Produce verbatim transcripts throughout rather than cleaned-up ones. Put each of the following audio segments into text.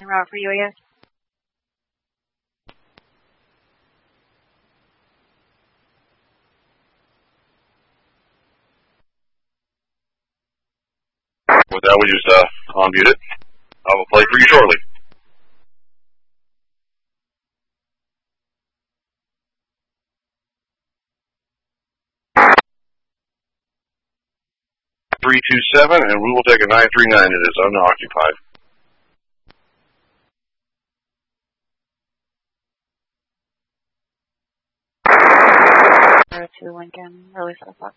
route for you, I guess. With that, we just uh, unmute it. I will play for you shortly. three two seven, and we will take a nine three nine. It is unoccupied. zero two Lincoln, release the fuck.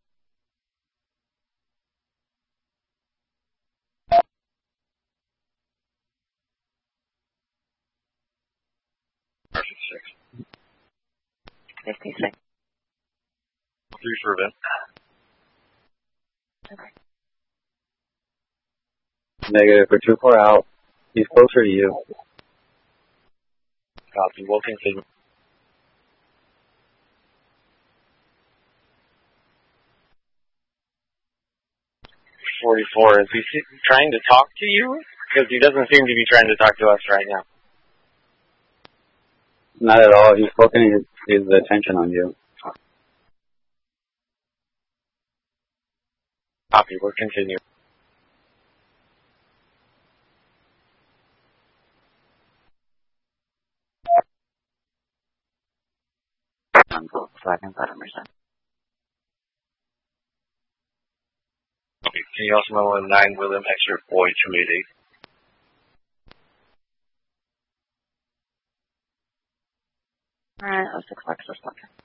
fifty-six. fifty-six. Three for event. Okay. Negative for two four out. He's closer to you. Copy. We'll continue. forty-four, is he trying to talk to you? Because he doesn't seem to be trying to talk to us right now. Not at all. He's focusing his, his attention on you. Copy. We'll continue. Seconds, I understand. Okay. Can you also know nine William Extra Boy two eight eight? Alright, oh six bucks, let's fuck.